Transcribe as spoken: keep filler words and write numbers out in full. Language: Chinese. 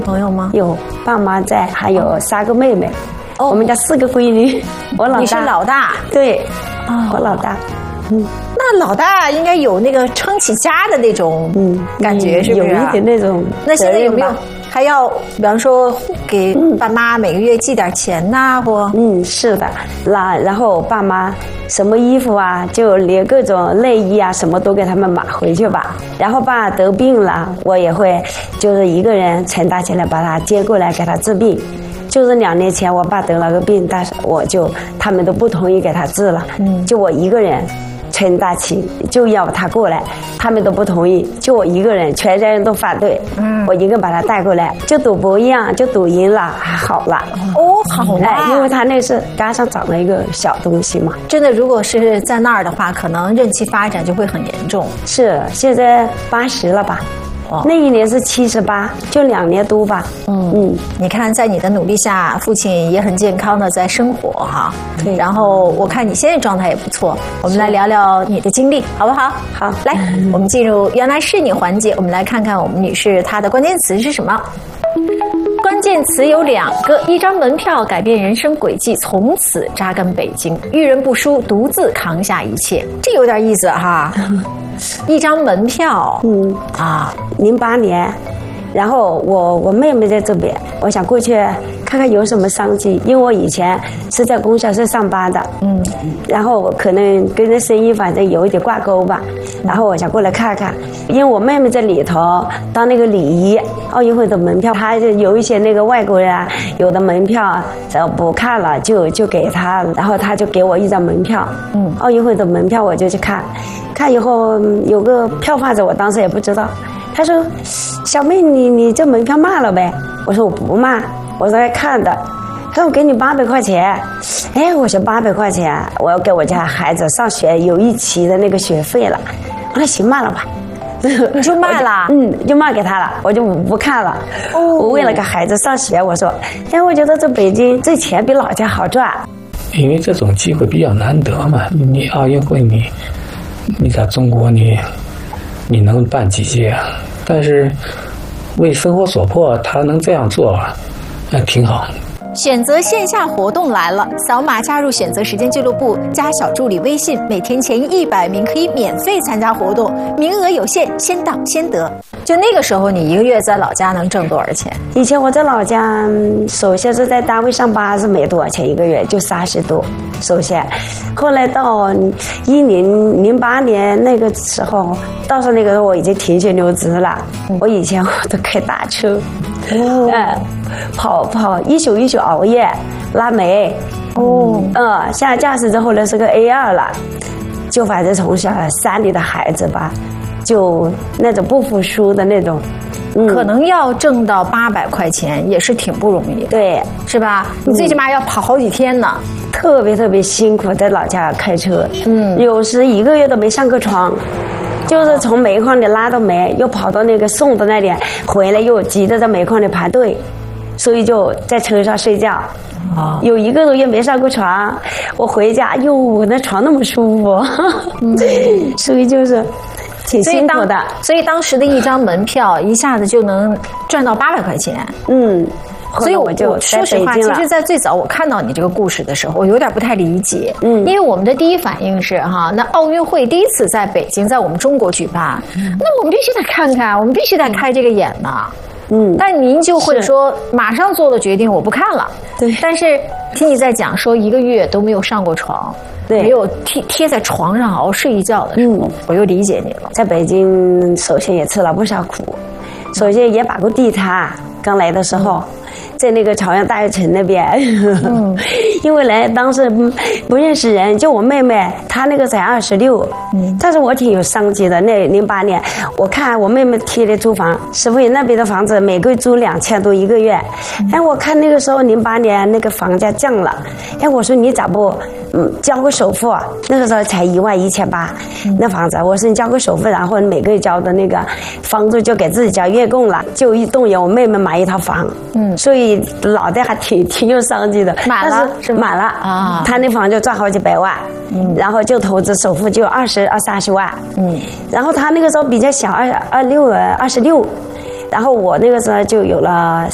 朋友吗？ 有，爸妈在，还有三个妹妹。哦，我们家四个闺女，我老大。 你是老大？ 对，哦、我老大。 嗯，那老大应该有那个撑起家的那种嗯感觉，是不是？ 有一点那种。 那现在有没有还要，比方说给爸妈每个月寄点钱呐、啊，或嗯，是的，那然后爸妈什么衣服啊，就连各种内衣啊，什么都给他们买回去吧。然后爸得病了，我也会就是一个人承担起来把他接过来给他治病。就是两年前我爸得了个病，但是我就他们都不同意给他治了，嗯，就我一个人承担起，就要他过来，他们都不同意，就我一个人，全家人都反对，嗯，我一个人把他带过来，就赌博一样，就赌赢了，还好了， 哦，好了、 哎，因为他那是肝上长了一个小东西嘛， 真的，如果是在那儿的话，可能任期发展就会很严重。 是，现在八十了吧？哦、那一年是七十八，就两年多吧。 嗯嗯，你看，在你的努力下，父亲也很健康的在生活哈。对。然后我看你现在状态也不错，我们来聊聊你的经历，好不好？ 好， 来，我们进入原来是你环节，我们来看看我们女士她的关键词是什么。关键词有两个，一张门票改变人生轨迹，从此扎根北京，遇人不淑，独自扛下一切，这有点意思哈。一张门票，嗯啊，零八年，然后我我妹妹在这边，我想过去看看有什么商机，因为我以前是在供销社上班的，嗯，然后我可能跟这生意反正有一点挂钩吧，然后我想过来看看，因为我妹妹在里头当那个礼仪，奥运会的门票，她就有一些那个外国人啊，有的门票只要不看了就就给她，然后她就给我一张门票，嗯，奥运会的门票我就去看。看以后有个票贩子，我当时也不知道。他说：“小妹，你你这门票卖了呗？”我说：“我不卖，我在看的。”他说：“我给你八百块钱。”哎，我说八百块钱，我要给我家孩子上学有一期的那个学费了。我说行，卖了吧。 你就卖了？ 嗯，就卖给他了，我就不看了。哦，我为了给孩子上学，我说，哎，我觉得这北京这钱比老家好赚。 因为这种机会比较难得嘛，你奥运会你。你在中国你你能办几届啊？但是为生活所迫，他能这样做，那挺好。 选择线下活动来了，扫码加入选择时间俱乐部，加小助理微信，每天前一百名可以免费参加活动，名额有限，先到先得。就那个时候，你一个月在老家能挣多少钱？ 以前我在老家，首先是在单位上班是没多少钱一个月，就三十多。首先，后来到一零零八年那个时候，到时候那个时候我已经停学留职了。嗯、我以前我都开大车，哦、嗯，跑跑一宿一宿熬夜拉煤。哦，嗯，下驾驶之后呢是个 A 二了，就反正从小山里的孩子吧。就那种不服输的那种， 嗯、可能要挣到八百块钱也是挺不容易的， 对， 是吧？你最起码要跑好几天呢， 特别特别辛苦，在老家开车，嗯，有时一个月都没上过床，就是从煤矿里拉到煤，又跑到那个送的那里，回来又急着在煤矿里排队，所以就在车上睡觉。哦、有一个多月没上过床，我回家，哟，我那床那么舒服，嗯、所以就是挺辛苦的。 所以当时的一张门票一下子就能赚到八百块钱。嗯，所以我就说实话，其实，在最早我看到你这个故事的时候，我有点不太理解。嗯，因为我们的第一反应是哈，那奥运会第一次在北京，在我们中国举办，嗯、那我们必须得看看，我们必须得开这个眼呐。嗯，但您就会说马上做了决定，我不看了。对，但是听你在讲说一个月都没有上过床，对，没有贴贴在床上熬睡一觉的时候，嗯、我又理解你了。 在北京，首先也吃了不少苦，首先也把过地摊，刚来的时候。嗯在那个朝阳大悦城那边，嗯、因为来当时不认识人，就我妹妹，她那个才二十六，但是我挺有商机的。那零八年，我看我妹妹贴的租房，石富营那边的房子每个月租两千多一个月，嗯、哎，我看那个时候零八年那个房价降了，哎，我说你咋不嗯交个首付？那个时候才一万一千八，那房子，我说你交个首付，然后每个月交的那个房租就给自己交月供了，就一动员我妹妹买一套房，嗯，所以。老的还挺挺有商机的， 买了是买了啊，他那房就赚好几百万，嗯，然后就投资首付就二十二三十万，嗯，然后他那个时候比较小，二二六二十六，然后我那个时候就有了